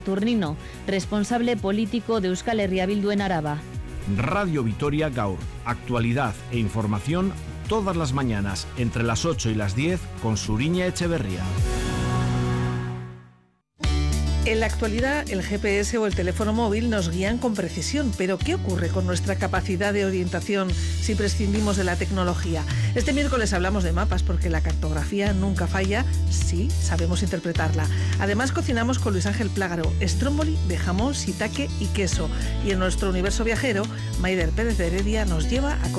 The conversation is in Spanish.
Turnino, responsable político de Euskal Herria Bildu en Araba. Radio Vitoria Gaur, actualidad e información todas las mañanas entre las 8 y las 10 con Suriña Echeverría. En la actualidad, el GPS o el teléfono móvil nos guían con precisión, pero ¿qué ocurre con nuestra capacidad de orientación si prescindimos de la tecnología? Este miércoles hablamos de mapas porque la cartografía nunca falla si sabemos interpretarla. Además, cocinamos con Luis Ángel Plágaro, stromboli de jamón, shiitake y queso. Y en nuestro universo viajero, Maider Pérez de Heredia nos lleva a